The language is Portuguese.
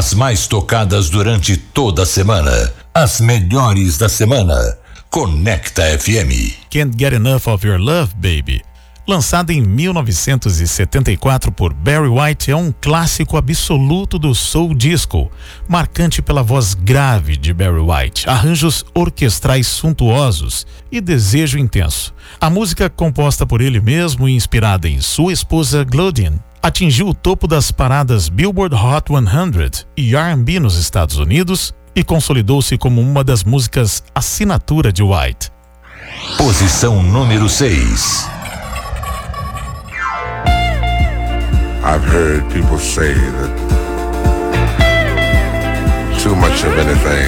As mais tocadas durante toda a semana. As melhores da semana. Conecta FM. Can't Get Enough of Your Love, Baby. Lançado em 1974 por Barry White, é um clássico absoluto do soul disco, marcante pela voz grave de Barry White, arranjos orquestrais suntuosos e desejo intenso. A música, composta por ele mesmo e inspirada em sua esposa Claudine, atingiu o topo das paradas Billboard Hot 100 e R&B nos Estados Unidos e consolidou-se como uma das músicas assinatura de White. Posição número 6. I've heard people say that too much of anything